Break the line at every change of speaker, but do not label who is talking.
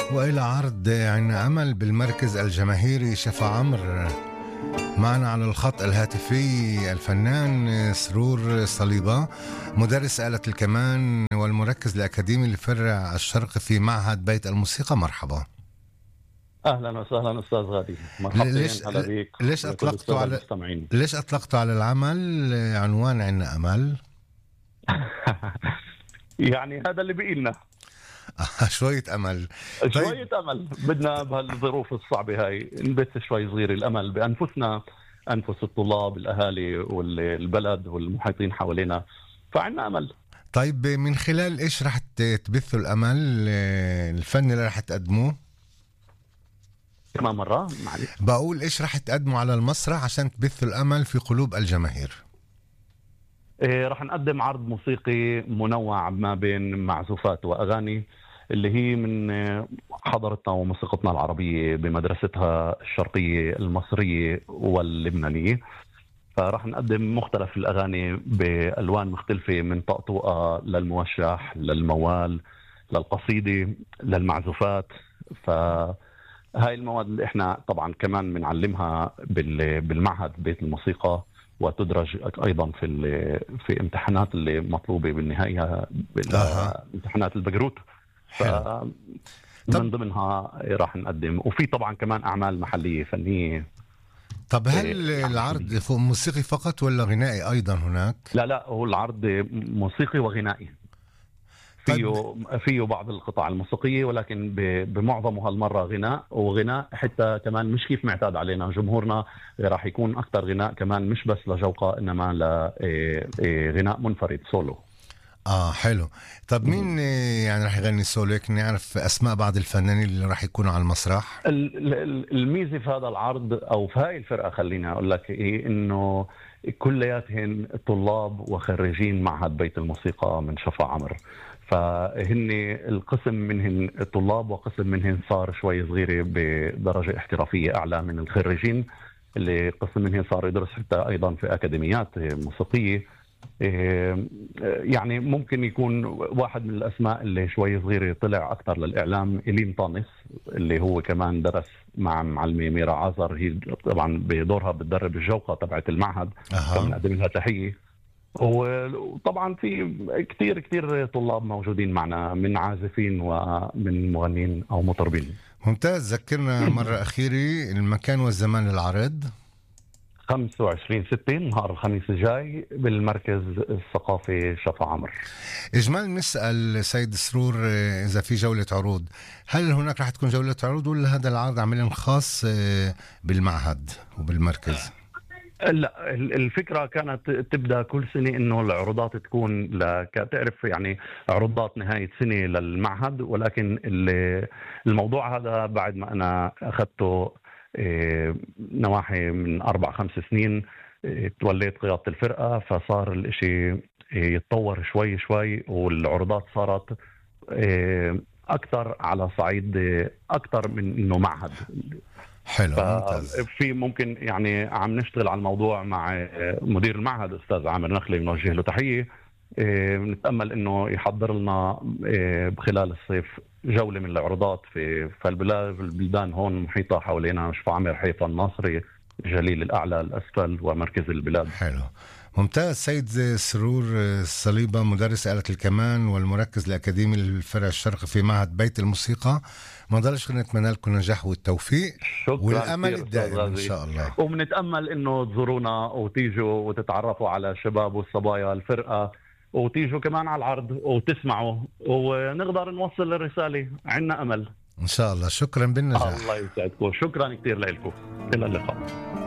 وإلى عرض عنا أمل بالمركز الجماهيري شفا عمر. معنا على الخط الهاتفي الفنان سرور صليبة، مدرس آلة الكمان والمركز الأكاديمي لفرع الشرق في معهد بيت الموسيقى. مرحبا.
اهلا وسهلا استاذ غادي، مرحبا. هلا بيك.
ليش اطلقتوا على العمل عنوان عنا امل؟
يعني هذا اللي بقيلنا.
شوية امل.
شوية امل، بدنا بهالظروف الصعبة هاي نبث شوي صغير الامل بانفسنا، انفس الطلاب، الاهالي والبلد والمحيطين حوالينا، فعنا امل.
طيب من خلال ايش رح تبثوا الامل الفني اللي رح تقدموه؟
كمان مرة معلش،
بقول ايش رح تقدموا على المسرح عشان تبثوا الامل في قلوب الجماهير؟
رح نقدم عرض موسيقي منوع ما بين معزوفات واغاني، اللي هي من حضارتنا وموسيقتنا العربية بمدرستها الشرقية المصرية واللبنانية. فرح نقدم مختلف الأغاني بألوان مختلفة، من طقطوقة للموشح للموال للقصيدة للمعزوفات. فهاي المواد اللي احنا طبعا كمان بنعلمها بالمعهد بيت الموسيقى، وتدرج ايضا في امتحانات اللي مطلوبة بالنهاية امتحانات البقروت. من ضمنها راح نقدم، وفي طبعا كمان أعمال محلية فنية.
طب هل العرض موسيقي فقط ولا غنائي أيضا هناك؟
لا، هو العرض موسيقي وغنائي. فيه بعض القطع الموسيقية، ولكن بمعظمه هالمرة غناء، وغناء حتى كمان مش كيف معتاد علينا جمهورنا، راح يكون أكتر غناء كمان مش بس لجوقة، إنما لغناء منفرد سولو.
حلو. طب مين يعني راح يغني سولو؟ هيك نعرف اسماء بعض الفنانين اللي راح يكونوا على المسرح.
الميزه في هذا العرض او في هاي الفرقه، خليني اقول لك ايه، انه كلياتهن طلاب وخريجين معهد بيت الموسيقى من شفا عمر. فهن القسم منهن طلاب، وقسم منهن صار شوي صغيره بدرجه احترافيه اعلى من الخريجين، اللي قسم منهن صار يدرس حتى ايضا في اكاديميات موسيقيه. يعني ممكن يكون واحد من الأسماء اللي شوي صغيرة طلع أكثر للإعلام إلين طانس، اللي هو كمان درس مع معلمة ميرا عازر، هي طبعا بدورها بتدرب الجوقة تبعت المعهد. فبنقدم لها تحية. وطبعا في كتير طلاب موجودين معنا، من عازفين ومن مغنين أو مطربين.
ممتاز. ذكرنا مرة أخيرة المكان والزمان للعرض.
25/6 نهار الخميس الجاي بالمركز الثقافي شفا عمر.
إجمال نسأل سيد سرور إذا في جولة عروض، هل هناك رح تكون جولة عروض ولا هذا العرض عمل خاص بالمعهد وبالمركز؟
لا، الفكرة كانت تبدأ كل سنة إنه العروضات تكون تعرف يعني عروضات نهاية سنة للمعهد، ولكن الموضوع هذا بعد ما أنا أخذته نواحي من 4-5 سنين، توليت قيادة الفرقة، فصار الاشي يتطور شوي، والعروضات صارت أكثر على صعيد أكثر من إنه معهد.
حلو، ممتاز.
في ممكن يعني عم نشتغل على الموضوع مع مدير المعهد أستاذ عامر نخلي، بنوجه له تحية. نتأمل إنه يحضر لنا بخلال الصيف جولة من العروضات في البلدان هون محيطة حوالينا، شفا عمر، حيفا، الناصري، جليل الأعلى، الأسفل، ومركز البلاد.
حلو، ممتاز. سيد سرور صليبة، مدرس آلة الكمان والمركز الأكاديمي للفرع الشرقي في معهد بيت الموسيقى، ما ضلش غير نتمنى لكم النجاح والتوفيق والأمل الدائم إن شاء الله.
وبنتأمل إنه تزورونا وتيجوا وتتعرفوا على الشباب والصبايا الفرقة، وتيجوا كمان على العرض وتسمعوا، ونقدر نوصل الرسالة. عنا أمل
إن شاء الله. شكرا بالنجاح.
الله يسعدكم، شكرا كتير لكم. إلى اللقاء.